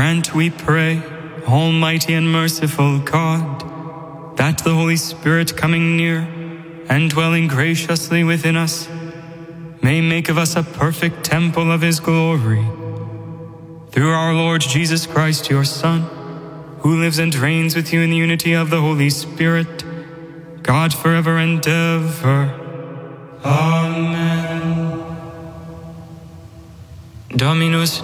Grant, we pray, Almighty and merciful God, that the Holy Spirit coming near and dwelling graciously within us may make of us a perfect temple of His glory. Through our Lord Jesus Christ, your Son, who lives and reigns with you in the unity of the Holy Spirit, God forever and ever. Amen. Dominus